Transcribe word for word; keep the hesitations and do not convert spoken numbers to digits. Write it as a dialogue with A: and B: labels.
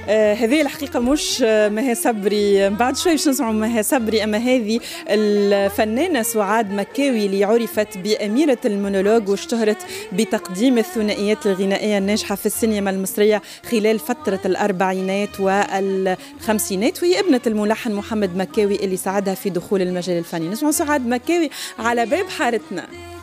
A: آه هذه الحقيقة مش مها صبري، بعد شوي باش نسمعوا مها صبري، أما هذه الفنانة سعاد مكاوي اللي عرفت بأميرة المونولوج واشتهرت بتقديم الثنائيات الغنائية الناجحة في السينما المصرية خلال فترة الأربعينات والخمسينات، وهي ابنة الملحن محمد مكاوي اللي ساعدها في دخول المجال الفني. نسمعوا سعاد مكاوي على باب حارتنا.